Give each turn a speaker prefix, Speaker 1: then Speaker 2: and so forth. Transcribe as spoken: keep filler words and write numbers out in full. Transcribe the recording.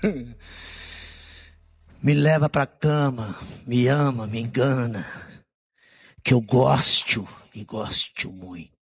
Speaker 1: Me leva para a cama, me ama, me engana, que eu gosto e gosto muito.